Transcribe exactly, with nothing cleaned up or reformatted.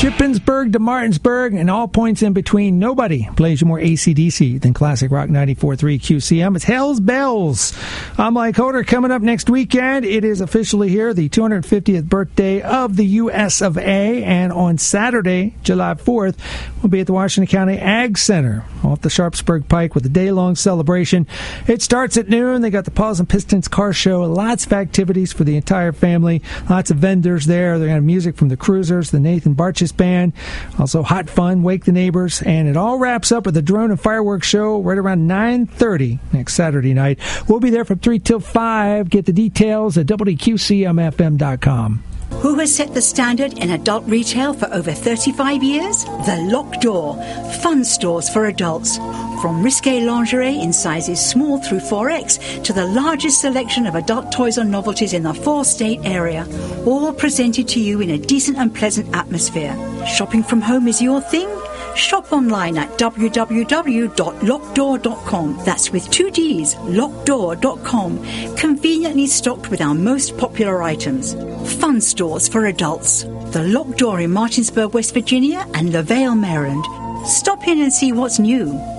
Shippensburg to Martinsburg and all points in between. Nobody plays you more A C D C than Classic Rock ninety-four point three Q C M. It's Hell's Bells. I'm Mike Holder. Coming up next weekend, it is officially here, the two hundred fiftieth birthday of the U S of A. And on Saturday, July fourth, we'll be at the Washington County Ag Center off the Sharpsburg Pike with a day-long celebration. It starts at noon. They got the Paws and Pistons car show. Lots of activities for the entire family. Lots of vendors there. They're going to have music from the Cruisers, the Nathan Barchis Band. Also hot fun, Wake the Neighbors. And it all wraps up with a drone and fireworks show right around nine thirty next Saturday night. We'll be there from three till five. Get the details at W Q C M F M dot com. Who has set the standard in adult retail for over thirty-five years? The Locked Door. Fun stores for adults. From risque lingerie in sizes small through four X to the largest selection of adult toys and novelties in the four-state area. All presented to you in a decent and pleasant atmosphere. Shopping from home is your thing? Shop online at w w w dot locked door dot com. That's with two D's, locked door dot com. Conveniently stocked with our most popular items. Fun stores for adults. The Locked Door in Martinsburg, West Virginia and LaVale, Maryland. Stop in and see what's new.